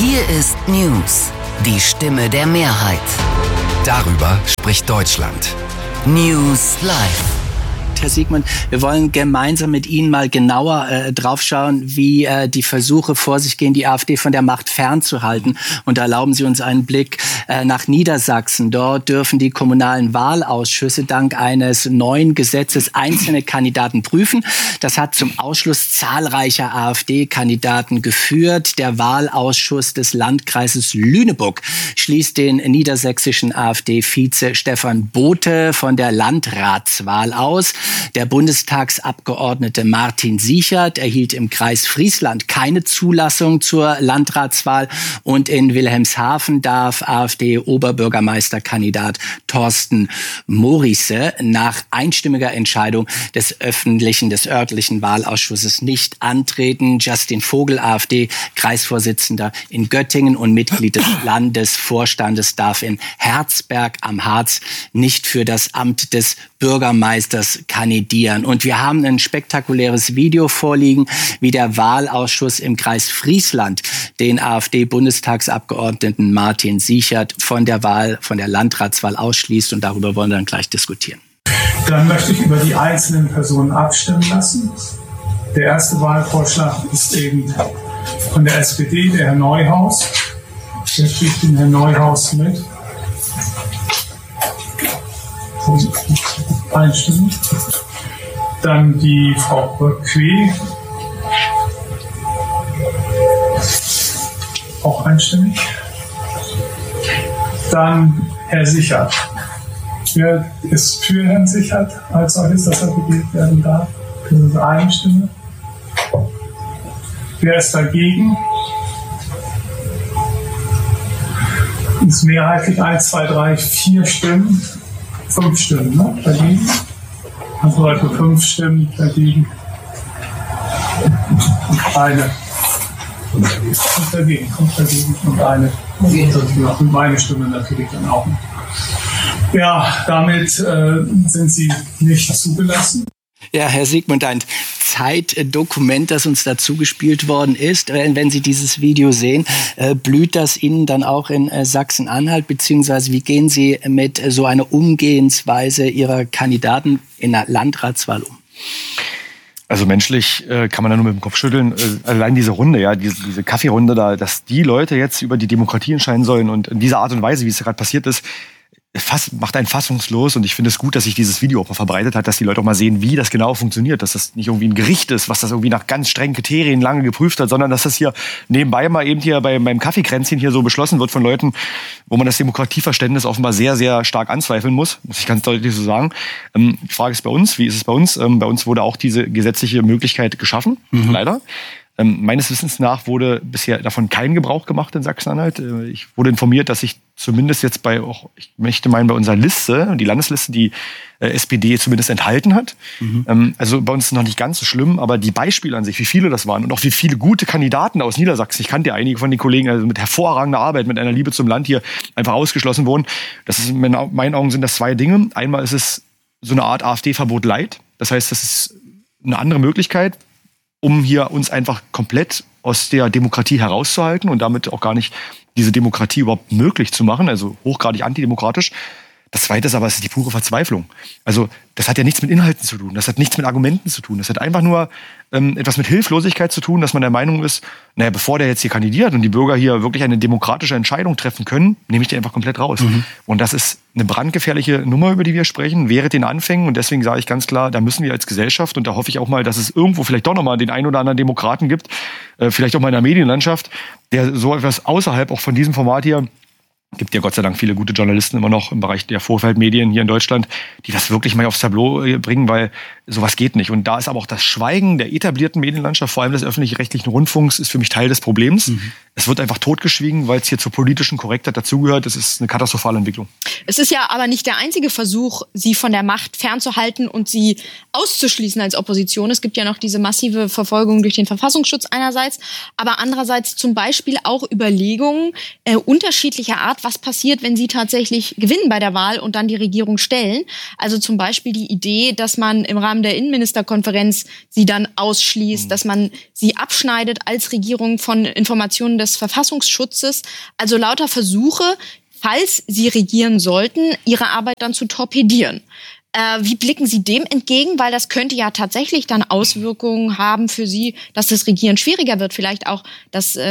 Hier ist News, die Stimme der Mehrheit. Darüber spricht Deutschland. News Live. Herr Siegmund, wir wollen gemeinsam mit Ihnen mal genauer draufschauen, wie die Versuche vor sich gehen, die AfD von der Macht fernzuhalten. Und da erlauben Sie uns einen Blick nach Niedersachsen. Dort dürfen die kommunalen Wahlausschüsse dank eines neuen Gesetzes einzelne Kandidaten prüfen. Das hat zum Ausschluss zahlreicher AfD-Kandidaten geführt. Der Wahlausschuss des Landkreises Lüneburg schließt den niedersächsischen AfD-Vize Stefan Bothe von der Landratswahl aus. Der Bundestagsabgeordnete Martin Sichert erhielt im Kreis Friesland keine Zulassung zur Landratswahl und in Wilhelmshaven darf AfD-Oberbürgermeisterkandidat Thorsten Morisse nach einstimmiger Entscheidung des örtlichen Wahlausschusses nicht antreten. Justin Vogel, AfD-Kreisvorsitzender in Göttingen und Mitglied des Landesvorstandes, darf in Herzberg am Harz nicht für das Amt des Bürgermeisters kandidieren. Und wir haben ein spektakuläres Video vorliegen, wie der Wahlausschuss im Kreis Friesland den AfD-Bundestagsabgeordneten Martin Sichert von der Landratswahl ausschließt. Und darüber wollen wir dann gleich diskutieren. Dann möchte ich über die einzelnen Personen abstimmen lassen. Der erste Wahlvorschlag ist eben von der SPD, der Herr Neuhaus. Der kriegt den Herrn Neuhaus mit. Einstimmen. Dann die Frau Böck-Quee. Auch einstimmig. Dann Herr Sichert. Wer ist für Herrn Sichert als solches, dass er gewählt werden darf? Das ist eine Stimme. Wer ist dagegen? Ist mehrheitlich 1, 2, 3, 4 Stimmen. 5 Stimmen, ne? Dagegen. Also Leute 5 Stimmen dagegen. Und eine. Und dagegen. Und eine. Und meine Stimme natürlich dann auch. Ja, damit sind sie nicht zugelassen. Ja, Herr Siegmund, ein Zeitdokument, das uns da zugespielt worden ist. Wenn Sie dieses Video sehen, blüht das Ihnen dann auch in Sachsen-Anhalt? Beziehungsweise wie gehen Sie mit so einer Umgehensweise Ihrer Kandidaten in der Landratswahl um? Also menschlich kann man da nur mit dem Kopf schütteln. Allein diese Runde, ja, diese Kaffeerunde da, dass die Leute jetzt über die Demokratie entscheiden sollen und in dieser Art und Weise, wie es gerade passiert ist, macht einen fassungslos. Und ich finde es gut, dass sich dieses Video auch mal verbreitet hat, dass die Leute auch mal sehen, wie das genau funktioniert. Dass das nicht irgendwie ein Gericht ist, was das irgendwie nach ganz strengen Kriterien lange geprüft hat, sondern dass das hier nebenbei mal eben hier beim Kaffeekränzchen hier so beschlossen wird von Leuten, wo man das Demokratieverständnis offenbar sehr, sehr stark anzweifeln muss ich ganz deutlich so sagen. Die Frage ist bei uns, wie ist es bei uns? Bei uns wurde auch diese gesetzliche Möglichkeit geschaffen, leider. Meines Wissens nach wurde bisher davon kein Gebrauch gemacht in Sachsen-Anhalt. Ich wurde informiert, dass sich zumindest jetzt bei unserer Liste, die Landesliste, die SPD zumindest enthalten hat. Also bei uns ist es noch nicht ganz so schlimm, aber die Beispiele an sich, wie viele das waren und auch wie viele gute Kandidaten aus Niedersachsen, ich kannte ja einige von den Kollegen, also mit hervorragender Arbeit, mit einer Liebe zum Land hier einfach ausgeschlossen wurden. Das ist, in meinen Augen sind das 2 Dinge. Einmal ist es so eine Art AfD-Verbot light. Das heißt, das ist eine andere Möglichkeit, um hier uns einfach komplett aus der Demokratie herauszuhalten und damit auch gar nicht diese Demokratie überhaupt möglich zu machen, also hochgradig antidemokratisch. Das Zweite ist aber, es ist die pure Verzweiflung. Also das hat ja nichts mit Inhalten zu tun, das hat nichts mit Argumenten zu tun, das hat einfach nur etwas mit Hilflosigkeit zu tun, dass man der Meinung ist, naja, bevor der jetzt hier kandidiert und die Bürger hier wirklich eine demokratische Entscheidung treffen können, nehme ich die einfach komplett raus. Und das ist eine brandgefährliche Nummer, über die wir sprechen, während den Anfängen. Und deswegen sage ich ganz klar, da müssen wir als Gesellschaft, und da hoffe ich auch mal, dass es irgendwo vielleicht doch nochmal den einen oder anderen Demokraten gibt, vielleicht auch mal in der Medienlandschaft, der so etwas außerhalb auch von diesem Format hier, gibt ja Gott sei Dank viele gute Journalisten immer noch im Bereich der Vorfeldmedien hier in Deutschland, die das wirklich mal aufs Tableau bringen, weil sowas geht nicht. Und da ist aber auch das Schweigen der etablierten Medienlandschaft, vor allem des öffentlich-rechtlichen Rundfunks, ist für mich Teil des Problems. Es wird einfach totgeschwiegen, weil es hier zur politischen Korrektheit dazugehört. Das ist eine katastrophale Entwicklung. Es ist ja aber nicht der einzige Versuch, sie von der Macht fernzuhalten und sie auszuschließen als Opposition. Es gibt ja noch diese massive Verfolgung durch den Verfassungsschutz einerseits, aber andererseits zum Beispiel auch Überlegungen unterschiedlicher Art, was passiert, wenn sie tatsächlich gewinnen bei der Wahl und dann die Regierung stellen. Also zum Beispiel die Idee, dass man im Rahmen der Innenministerkonferenz sie dann ausschließt, dass man sie abschneidet als Regierung von Informationen des Verfassungsschutzes. Also lauter Versuche, falls sie regieren sollten, ihre Arbeit dann zu torpedieren. Wie blicken Sie dem entgegen? Weil das könnte ja tatsächlich dann Auswirkungen haben für Sie, dass das Regieren schwieriger wird. Vielleicht auch, dass